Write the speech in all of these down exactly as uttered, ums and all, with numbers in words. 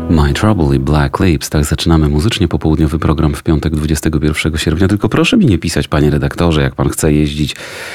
My Trouble i Black Lips. Tak zaczynamy muzycznie popołudniowy program w piątek dwudziestego pierwszego sierpnia. Tylko proszę mi nie pisać, panie redaktorze, jak pan chce jeździć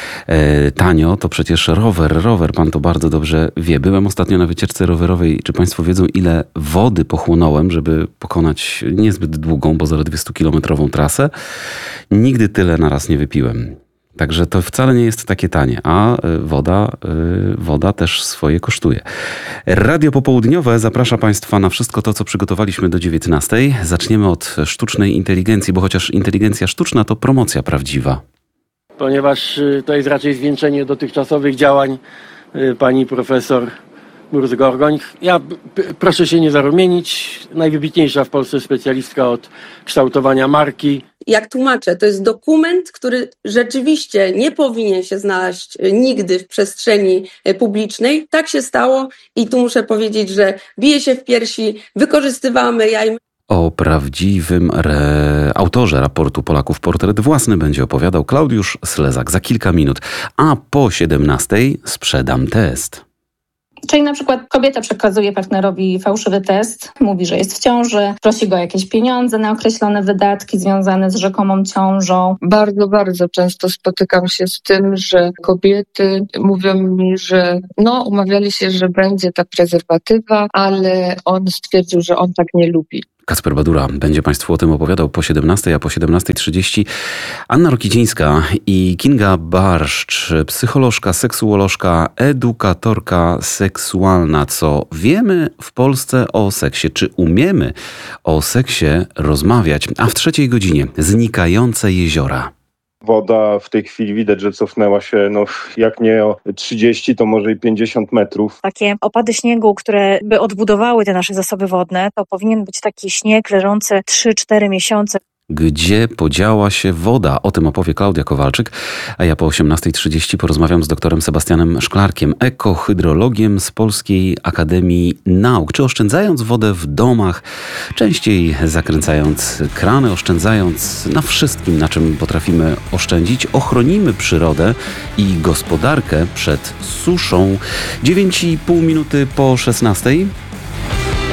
e, tanio, to przecież rower, rower, pan to bardzo dobrze wie. Byłem ostatnio na wycieczce rowerowej. Czy państwo wiedzą, ile wody pochłonąłem, żeby pokonać niezbyt długą, bo zaledwie stukilometrową trasę? Nigdy tyle naraz nie wypiłem. Także to wcale nie jest takie tanie, a woda, woda też swoje kosztuje. Radio Popołudniowe zaprasza państwa na wszystko to, co przygotowaliśmy do dziewiętnastej. Zaczniemy od sztucznej inteligencji, bo chociaż inteligencja sztuczna to promocja prawdziwa. Ponieważ to jest raczej zwieńczenie dotychczasowych działań pani profesor Mróz-Gorgoń. Ja p- proszę się nie zarumienić, najwybitniejsza w Polsce specjalistka od kształtowania marki. Jak tłumaczę, to jest dokument, który rzeczywiście nie powinien się znaleźć nigdy w przestrzeni publicznej. Tak się stało i tu muszę powiedzieć, że bije się w piersi, wykorzystywamy jaj. O prawdziwym re... autorze raportu Polaków portret własny będzie opowiadał Klaudiusz Slezak za kilka minut, a po siedemnastej sprzedam test. Czyli na przykład kobieta przekazuje partnerowi fałszywy test, mówi, że jest w ciąży, prosi go o jakieś pieniądze na określone wydatki związane z rzekomą ciążą. Bardzo, bardzo często spotykam się z tym, że kobiety mówią mi, że no umawiali się, że będzie ta prezerwatywa, ale on stwierdził, że on tak nie lubi. Kacper Badura będzie państwu o tym opowiadał po siedemnastej, a po siedemnastej trzydzieści Anna Rokicińska i Kinga Barszcz, psycholożka, seksuolożka, edukatorka seksualna. Co wiemy w Polsce o seksie? Czy umiemy o seksie rozmawiać? A w trzeciej godzinie znikające jeziora. Woda w tej chwili widać, że cofnęła się, no jak nie o trzydzieści, to może i pięćdziesiąt metrów. Takie opady śniegu, które by odbudowały te nasze zasoby wodne, to powinien być taki śnieg leżący trzy cztery miesiące. Gdzie podziała się woda? O tym opowie Klaudia Kowalczyk, a ja po osiemnastej trzydzieści porozmawiam z doktorem Sebastianem Szklarkiem, ekohydrologiem z Polskiej Akademii Nauk. Czy oszczędzając wodę w domach, częściej zakręcając krany, oszczędzając na wszystkim, na czym potrafimy oszczędzić, ochronimy przyrodę i gospodarkę przed suszą? dziewięć i pół minuty po szesnastej.